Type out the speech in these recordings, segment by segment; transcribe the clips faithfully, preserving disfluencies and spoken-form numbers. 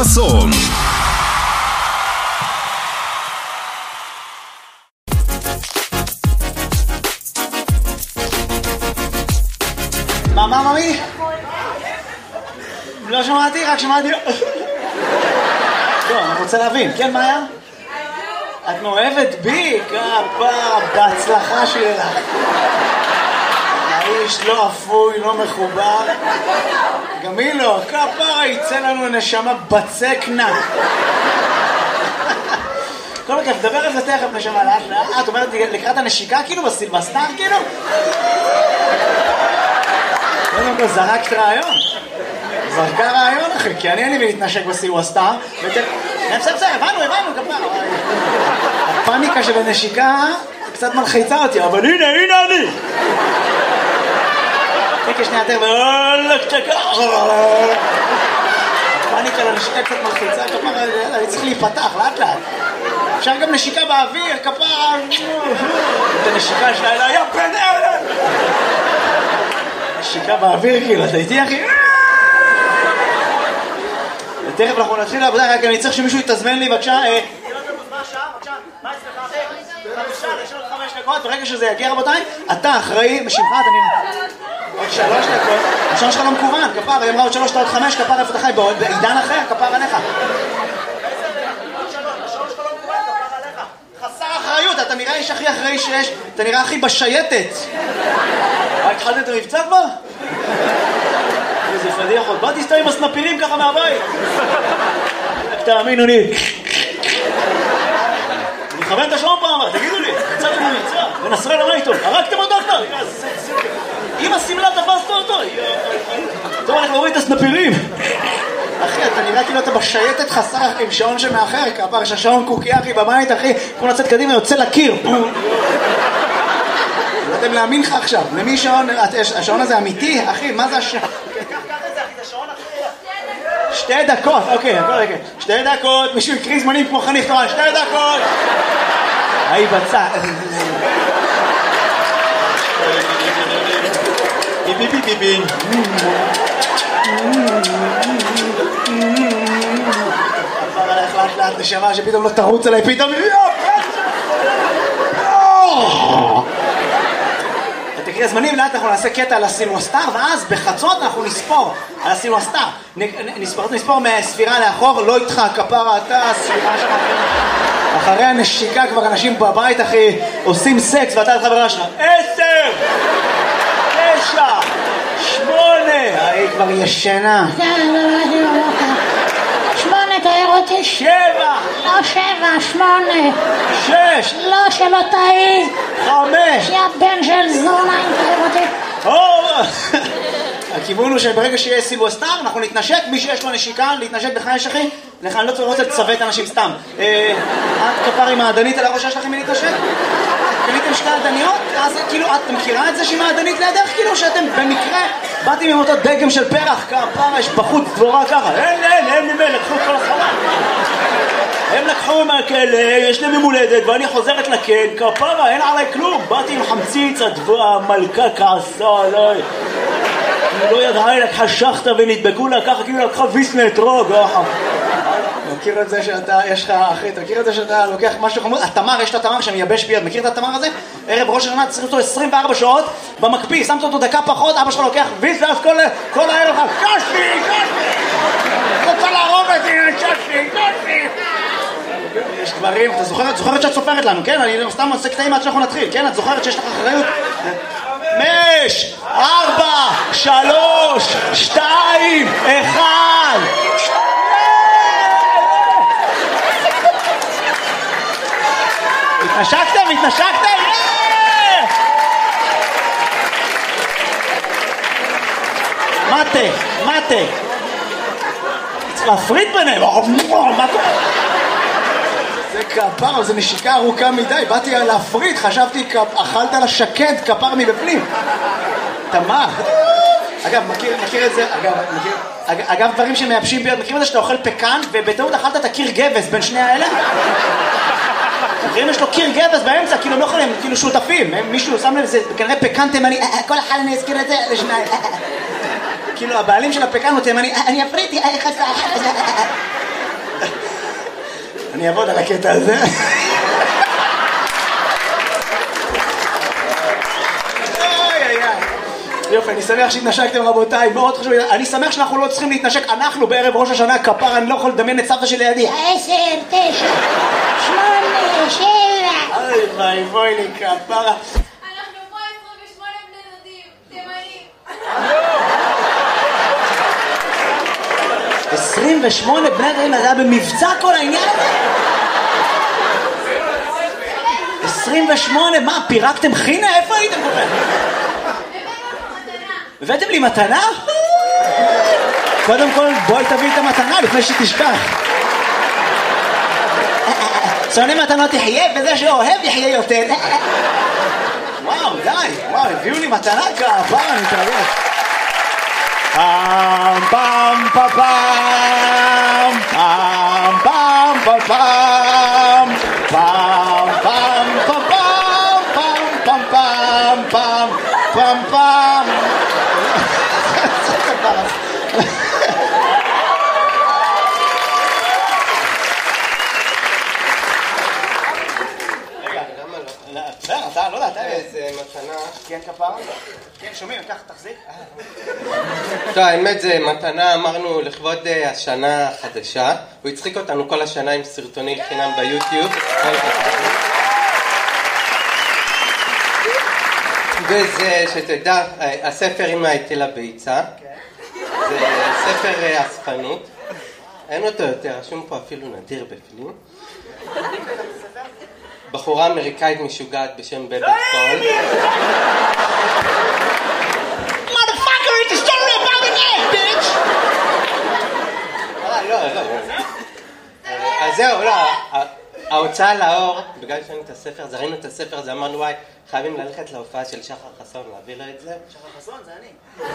חסון. מה, מה, ממי? לא שמעתי, רק שמעתי... לא, אני רוצה להבין. כן, מה היה? את מאוהבת בי? כפרה, בהצלחה שלך. האיש לא אפוי, לא מחובר. גם היא לא, כפרה, יצא לנו נשמה בצקנה. כל הכף, דבר על זה תכף נשמה לאט לאט. את אומרת לקראת הנשיקה כאילו בסילבסטר כאילו? קודם כל זרקת רעיון. זרקה רעיון אחי, כי אני אין לי להתנשק בסילבסטר. בסדר, בסדר, הבנו, הבנו, כפרה. הפאניקה של הנשיקה קצת מלחיצה אותי, אבל הנה, הנה אני. תקה שנייה יותר, ואולק צ'קה. הפאניקה לנשיקה קצת מלחיצה, כפרה, אני צריך להיפתח, לאט לאט. אפשר גם נשיקה באוויר, כפרה. את הנשיקה שלה, אלא, יא בן ארן. נשיקה באוויר, כאילו, אתה איתי, אחי? תכף אנחנו נתחיל לעבודה, רק אני צריך שמישהו יתזמן לי, בבקשה. מה השעה? בבקשה, מה אצלך אחר? חמישה, יש עוד חמש דקות, ברגע שזה יגיע רבותיי, אתה אחראי, משמך, אתה נראה. עוד שלוש דקות, השעון שלך לא מקוון, כפר, היא אמרה עוד שלוש, עוד חמש, כפר, איפה אתה חי? בעידן אחר, כפר עליך. חסר אחריות, אתה נראה איש הכי אחראי שיש, אתה נראה הכי בשייטת. מה, התחלת את המבצע כבר? איזה פדיח עוד, באתי סתם עם הסנפירים ככה מהבית. תאמינו לי. אני מכוון את השעון פעם, תגידו לי, יצאתם למבצע, ונסרל מה איתו, הרגתם אותו כבר. אם הסמלה תפסת אותו. טוב, אנחנו רואים את הסנפירים. אחי, אתה נראה כאילו אתה בשייטת חסר עם שעון שמאחר, כפר, יש השעון קוקי אחי בבית, אחי, כמו לצאת קדימה, יוצא לקיר. לא יודעים להאמין לך עכשיו, למי שעון, השעון הזה אמיתי, אחי, מה זה השעון? שתי דקות, אוקיי, אוקיי, שתי דקות, מישהו יקריא זמנים כמו חניך תורן, שתי דקות! היי בצע. ביבי ביבי ביבי. עבר עליך לאט לאט נשמה שפתאום לא תרוץ עליי, פתאום... תקריא הזמנים, לאט אנחנו נעשה קטע על הסילבסטר, ואז בחצות אנחנו נספור על הסילבסטר. נספור, נספור מהספירה לאחור, לא איתך, כפרה, אתה, הספירה שלך. אחרי הנשיקה כבר אנשים בבית, אחי, עושים סקס, ואתה את חברה שלך. עשר! תשע! שמונה! היא כבר ישנה. שמונה, תאר אותי. שבע! לא שבע, שמונה. שש! לא, שלא תאי. חמש! יא בן של זונה, אם תאר אותי. הכיוון הוא שברגע שיהיה סילבסטר אנחנו נתנשק, מי שיש לו נשיקה להתנשק בחייש אחי, לך אני לא רוצה לצוות אנשים סתם. את כפר עם העדנית על הראשה שלכם מי להתנשק? קניתם שתי עדניות? אז כאילו את מכירה את זה שהיא מעדנית לידך? כאילו שאתם במקרה באתם עם אותו דגם של פרח, כפר יש בחוץ דבורה ככה, אין אין אין ממי, לקחו את כל החלל. הם לקחו מהכלא, יש להם ממולדת ואני חוזרת לכן, כפרה אין עליי כלום, באתי עם חמציץ, המלכה כעסה עליי. היא לא ידעה, היא לקחה שחטה ונדבקו לה ככה, כאילו לקחה ויסנה אתרוג. מכיר את זה שאתה, יש לך, אחי, אתה מכיר את זה שאתה לוקח משהו חמוד? התמר, יש את התמר שמייבש ביד, מכיר את התמר הזה? ערב ראש השנה, צריך אותו עשרים וארבע שעות במקפיא, שמת אותו דקה פחות, אבא שלך לוקח ויס, ואז כל הערב לך, קשתי, קשתי! רוצה להרוג אותי, קשתי, קשתי! יש דברים, אתה זוכרת, זוכרת שאת סופרת לנו, כן? אני סתם עושה קטעים עד שאנחנו נתחיל, כן? את זוכרת שיש לך אחריות? חמש, ארבע, שלוש, שתיים, אחד. התנשקתם? התנשקתם? מטה, מטה. צריך להפריד ביניהם. מה קורה? זה כפר, זה נשיקה ארוכה מדי, באתי להפריד, חשבתי, אכלת לשקד כפר מבפנים. תמר. אגב, מכיר, מכיר את זה, אגב, מכיר, אגב, דברים שמייבשים ביד, מכיר את זה שאתה אוכל פקן, ובטעות אכלת את הקיר גבס בין שני האלה? מכירים, יש לו קיר גבס באמצע, כאילו הם לא יכולים, כאילו שותפים, מישהו שם לב, זה כנראה פקן תימני, כל אחד אני אזכיר את זה לשניים. כאילו, הבעלים של הפקן הוא תימני, אני אפריד, אני אעבוד על הקטע הזה. יופי, אני שמח שהתנשקתם רבותיי, מאוד חשוב, אני שמח שאנחנו לא צריכים להתנשק, אנחנו בערב ראש השנה כפר, אני לא יכול לדמיין את סבתא שלי לידי. עשר, תשע, שמונה, שבע. אוי ביי, בואי לי כפרה. אנחנו פה עשרים ושמונה בני דודים, תימנים. עשרים ושמונה בני דודים, זה היה במבצע כל העניין הזה? עשרים ושמונה, מה, פירקתם חינה? איפה הייתם כל כך? הבאתם לי מתנה? קודם כל בואי תביא את המתנה לפני שתשכח. שונא מתנות יחיה וזה שאוהב יחיה יותר. וואו די, וואו הביאו לי מתנה כפר, אני מתרגש. פעם פעם פעם פעם פעם פעם פעם פעם פעם פעם פעם פעם פעם פעם פעם אתה לא יודע, אתה איזה מתנה. כן כפרה? כן שומעים, ככה תחזיק. טוב, האמת זה מתנה, אמרנו לכבוד השנה החדשה. הוא הצחיק אותנו כל השנה עם סרטוני חינם ביוטיוב. וזה שתדע, הספר אמא הטילה ביצה. זה ספר אספנות. אין אותו יותר, רשום פה אפילו נדיר בפנים. בחורה אמריקאית משוגעת בשם בבת קול. Motherfucker, it's a story about an egg, bitch! אה, לא, לא. אז זהו, לא. ההוצאה לאור, בגלל שראינו את הספר, אז ראינו את הספר הזה, אמרנו וואי, חייבים ללכת להופעה של שחר חסון, להביא לו את זה. שחר חסון, זה אני.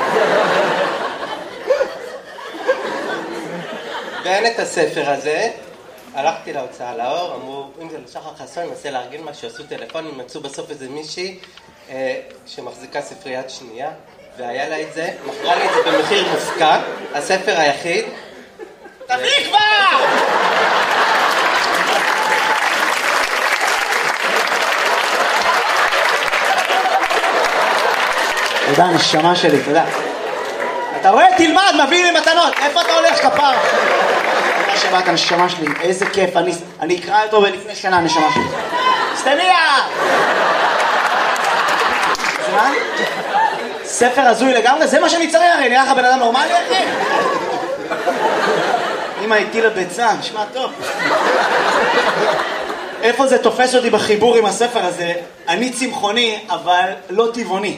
ואין את הספר הזה. הלכתי להוצאה לאור, אמרו, אם זה לשחר חסון, ננסה להרגיל משהו, עשו טלפונים, מצאו בסוף איזה מישהי אה, שמחזיקה ספריית שנייה, והיה לה את זה, מכרה לי את זה במחיר מופקע, הספר היחיד. תביא כבר! תודה, נשמה שלי, תודה. אתה רואה? תלמד, מביא לי מתנות. איפה אתה הולך, כפר? תודה שבאת, הנשמה שלי. איזה כיף. אני, אני אקרא אותו בלפני שנה, הנשמה שלי. סטניה! מה? ספר הזוי לגמרי? זה מה שאני צריך, הרי. נראה לך בן אדם נורמלי, אחי? אמא הטילה ביצה, נשמע טוב. איפה זה תופס אותי בחיבור עם הספר הזה? אני צמחוני, אבל לא טבעוני.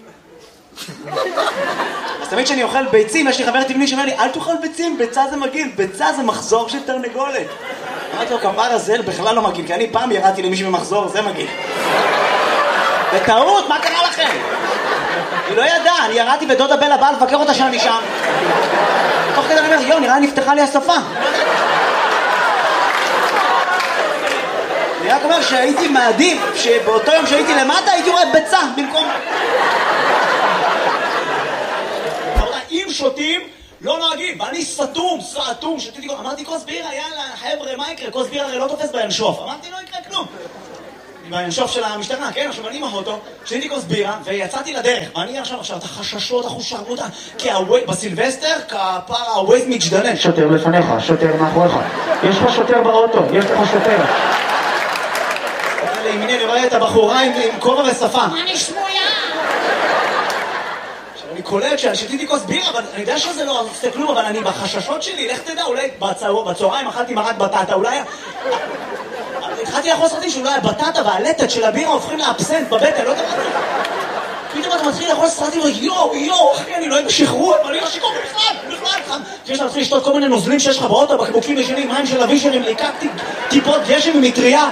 אז תמיד כשאני אוכל ביצים, יש לי חבר טבעוני שאומר לי, אל תאכל ביצים, ביצה זה מגעיל, ביצה זה מחזור של תרנגולת. אמרתי לו, כפר הזה בכלל לא מגעיל, כי אני פעם ירדתי למישהו במחזור, זה מגעיל. בטעות, מה קרה לכם? היא לא ידעה, אני ירדתי ודודה בלה באה לבקר אותה שאני שם. תוך כדי אני אומר, יו, נראה נפתחה לי השפה. אני רק אומר שהייתי מעדיף, שבאותו יום שהייתי למטה, הייתי רואה ביצה במקום... אם שותים, לא נוהגים, ואני סתום, סתום, שתיתי, אמרתי כוס בירה, יאללה, חבר'ה, מה יקרה? כוס בירה הרי לא תופס בינשוף. אמרתי, לא יקרה כלום. בינשוף של המשטרה, כן, עכשיו אני עם האוטו, שתיתי כוס בירה, ויצאתי לדרך. ואני עכשיו, עכשיו, את החששות, החושרמותה, כי בסילבסטר, כפר הווייז מתגדלן. שוטר לפניך, שוטר מאחוריך. יש לך שוטר באוטו, יש לך שוטר. לימיני, אני רואה את הבחורה עם כובע ושפה. אני סמויה. אני קולט ששתיתי כוס בירה, אבל אני יודע שזה לא עושה כלום, אבל אני בחששות שלי, לך תדע, אולי בצהריים אכלתי מרק בטטה, אולי... התחלתי לאכול סרטים שאולי הבטטה והלטת של הבירה הופכים לאבסנט בבטן, לא יודע מה זה. פתאום אתה מתחיל לאכול סרטים, יואו, יואו, אחי, אני לא אוהב שחרור, אבל אני לא שיקור בכלל, בכלל. כשאתה מתחיל לשתות כל מיני נוזלים שיש לך באוטו, בקבוקים ישנים, מים של אבישרים, ליקקתי טיפות גשם ממטריה.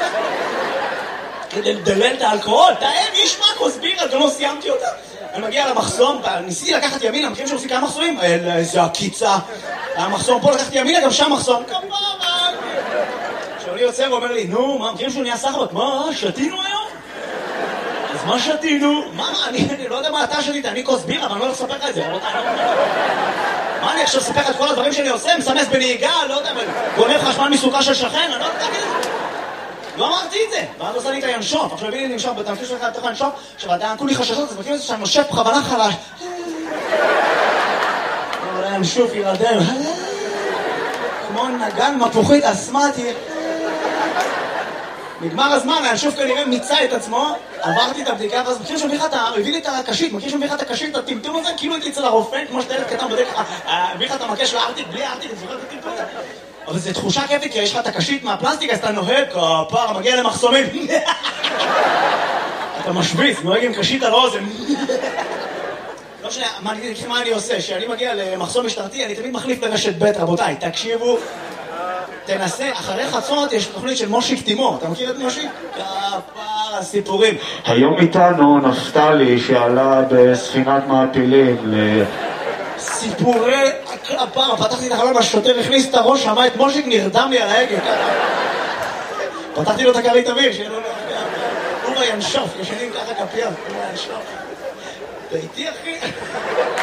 כדי לדלל את האלכוהול, תאם, יש מה כוס בירה, גם לא סיימתי אותה. אני מגיע למחסום, ניסיתי לקחת ימינה, מכירים שעושים כמה מחסומים? איזה הקיצה. המחסום פה לקחתי ימינה, גם שם מחסום. כפרה! עכשיו אני יוצא ואומר לי, נו, מה, מכירים שהוא נהיה סחבק? מה, שתינו היום? אז מה שתינו? מה, אני לא יודע מה אתה שתית, אני כוס בירה, אבל אני לא הולך לספר לך את זה. מה אני עכשיו אספר את כל הדברים שאני עושה? מסמס בנהיגה, לא יודע, גונב חשמל מסוכה של שכן, אני לא יודע, תגיד את זה. לא אמרתי את זה. ואז עושה לי את הינשוף. עכשיו הביאי לי לנשוף, בתמקיש שלך לתוך הינשוף, עכשיו אתה כולי חששות, אז מכיר את זה שאני נושף בכוונה חלש. אבל הינשוף ילדם. כמו נגן מפוחית אסמטי. נגמר הזמן, הינשוף כנראה מיצה את עצמו, עברתי את הבדיקה, ואז מכיר שמביא לך את ה... הביא לי את הקשית, מכיר שמביא לך את הקשית, את הטמטום הזה, כאילו הייתי אצל הרופא, כמו שאתה ילד קטן בדרך כלל, הביא לך את המקש של הארטיק, בלי הארטיק, את זוכרת את הטמטום הזה. אבל זו תחושה כיפית, כי יש לך את הקשית מהפלסטיק, אז אתה נוהג, כפר, מגיע למחסומים. אתה משוויץ, נוהג עם קשית על אוזן. לא משנה, מה אני עושה? כשאני מגיע למחסום משטרתי, אני תמיד מחליף לרשת ב', רבותיי, תקשיבו. תנסה, אחרי חצות יש תוכנית של מושיק תימור, אתה מכיר את מושיק? כפר הסיפורים. היום איתנו נפתלי שעלה בספינת מעפילים ל... סיפורי הכפר, פתחתי את החלון, השוטר הכניס את הראש, שמע את מושיק, נרדם לי על ההגה. פתחתי לו את הכרית אוויר, שיהיה לו הוא וינשוף, ישנים ככה כפיים, הוא וינשוף. אתה איתי אחי?